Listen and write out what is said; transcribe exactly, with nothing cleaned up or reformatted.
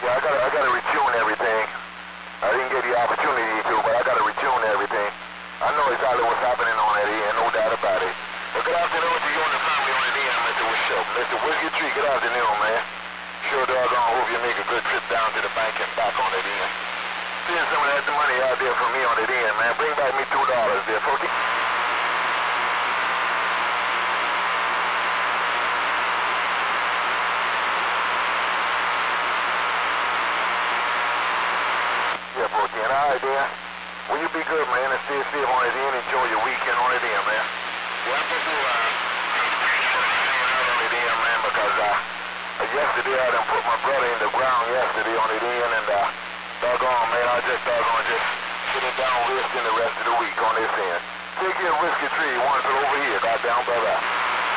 Yeah, I gotta, I gotta retune everything. I didn't get the opportunity to, but I gotta retune everything. I know exactly what's happening on that end, no doubt about it. But good afternoon to you and the family on the end, Mister Bishop. Mister Whiskey Tree, good afternoon, man. Sure doggone hope you make a good trip down to the bank and back on that end. Seeing some of that money out there for me on that end, man. Bring back me two dollars there, folks. Yeah, fourteen. All right, then. Well, you be good, man, and stay safe on it in. Enjoy your weekend on it in, man. Yeah, I'm just uh, on it in, man, because uh, yesterday I done put my brother in the ground yesterday on it in, and uh, doggone, man, I just doggone just sitting down resting the rest of the week on this end. Take care of Whiskey Tree. One till over here. Goddamn, bye-bye.